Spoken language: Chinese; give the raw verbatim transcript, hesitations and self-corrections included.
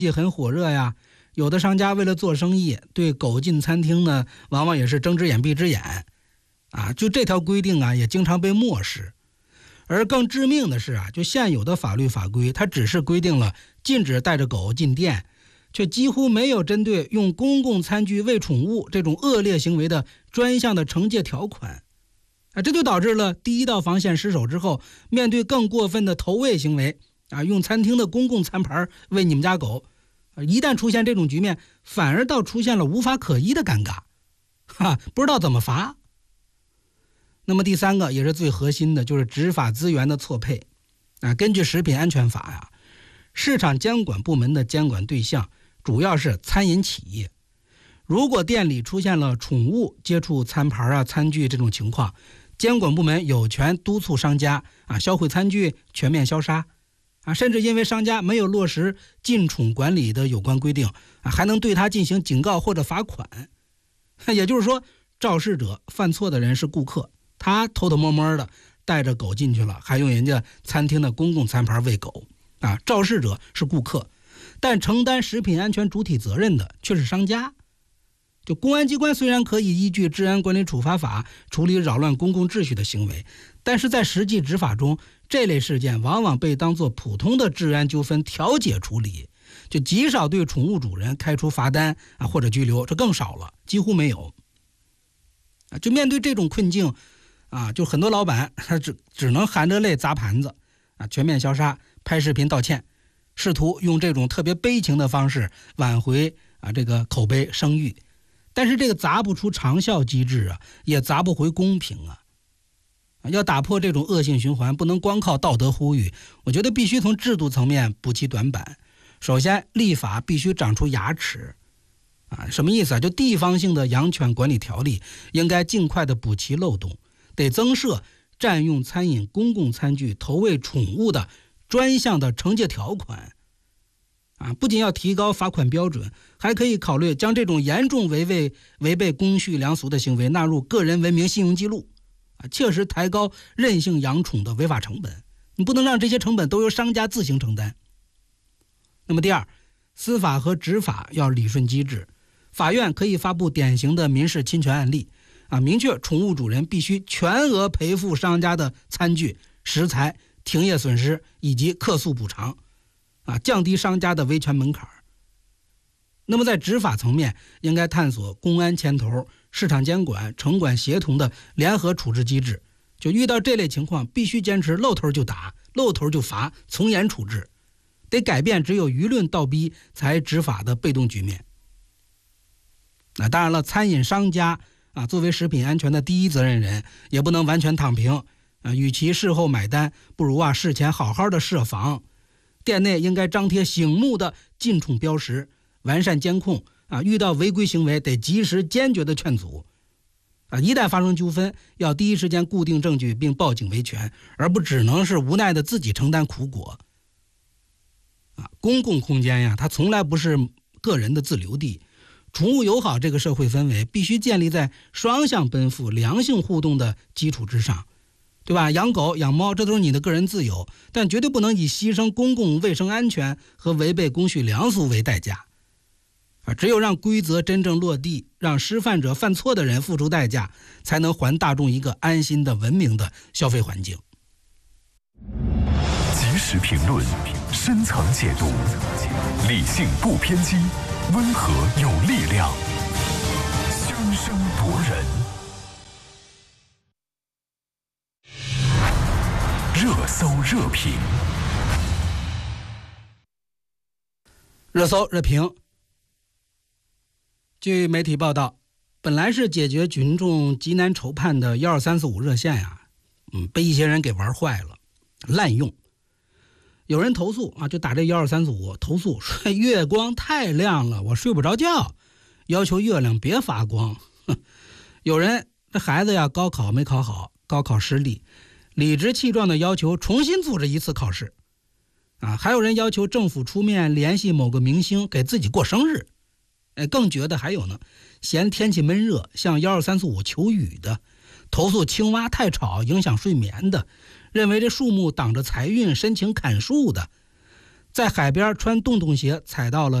也很火热呀。有的商家为了做生意，对狗进餐厅呢，往往也是睁只眼闭只眼啊。就这条规定啊，也经常被漠视。而更致命的是啊，就现有的法律法规，它只是规定了禁止带着狗进店，却几乎没有针对用公共餐具喂宠物这种恶劣行为的专项的惩戒条款啊。这就导致了第一道防线失守之后，面对更过分的投喂行为啊，用餐厅的公共餐盘喂你们家狗，一旦出现这种局面，反而倒出现了无法可依的尴尬，哈，不知道怎么罚。那么第三个也是最核心的，就是执法资源的错配啊。根据食品安全法呀，市场监管部门的监管对象主要是餐饮企业。如果店里出现了宠物接触餐盘啊、餐具这种情况，监管部门有权督促商家啊销毁餐具，全面消杀啊，甚至因为商家没有落实禁宠管理的有关规定啊，还能对他进行警告或者罚款。也就是说，肇事者犯错的人是顾客，他偷偷摸摸的带着狗进去了，还用人家餐厅的公共餐盘喂狗啊，肇事者是顾客，但承担食品安全主体责任的却是商家。就公安机关虽然可以依据治安管理处罚法处理扰乱公共秩序的行为，但是在实际执法中，这类事件往往被当作普通的治安纠纷调解处理，就极少对宠物主人开出罚单啊或者拘留，这更少了，几乎没有。啊，就面对这种困境啊，就很多老板他只只能含着泪砸盘子啊，全面消杀，拍视频道歉，试图用这种特别悲情的方式挽回啊这个口碑声誉。但是这个砸不出长效机制啊，也砸不回公平啊。要打破这种恶性循环，不能光靠道德呼吁，我觉得必须从制度层面补齐短板。首先，立法必须长出牙齿啊，什么意思啊？就地方性的养犬管理条例应该尽快的补齐漏洞，得增设占用餐饮公共餐具投喂宠物的专项的惩戒条款啊，不仅要提高罚款标准，还可以考虑将这种严重违背违背公序良俗的行为纳入个人文明信用记录啊，切实抬高任性养宠的违法成本。你不能让这些成本都由商家自行承担。那么第二，司法和执法要理顺机制，法院可以发布典型的民事侵权案例啊，明确宠物主人必须全额赔付商家的餐具、食材、停业损失以及客诉补偿啊，降低商家的维权门槛。那么在执法层面，应该探索公安牵头、市场监管、城管协同的联合处置机制。就遇到这类情况，必须坚持露头就打，露头就罚，从严处置，得改变只有舆论倒逼才执法的被动局面。那当然了，餐饮商家啊，作为食品安全的第一责任人，也不能完全躺平啊。与其事后买单，不如啊事前好好的设防。店内应该张贴醒目的禁宠标识，完善监控啊，遇到违规行为得及时坚决的劝阻啊。一旦发生纠纷，要第一时间固定证据并报警维权，而不只能是无奈的自己承担苦果啊。公共空间呀，它从来不是个人的自留地。宠物友好这个社会氛围必须建立在双向奔赴、良性互动的基础之上，对吧？养狗养猫这都是你的个人自由，但绝对不能以牺牲公共卫生安全和违背公序良俗为代价啊！只有让规则真正落地，让施犯者犯错的人付出代价，才能还大众一个安心的文明的消费环境。 及时评论，深层解读，理性不偏激，温和有力量，声声夺人。热搜热评， 热搜热评。据媒体报道，本来是解决群众急难愁盼的一二三四五热线呀、啊，嗯，被一些人给玩坏了，滥用。有人投诉啊，就打这一二三四五投诉说月光太亮了，我睡不着觉，要求月亮别发光。有人这孩子呀，高考没考好，高考失利，理直气壮的要求重新组织一次考试啊，还有人要求政府出面联系某个明星给自己过生日。哎，更觉得还有呢，嫌天气闷热向一二三四五求雨的，投诉青蛙太吵影响睡眠的，认为这树木挡着财运申请砍树的， 在海边穿洞洞鞋踩到了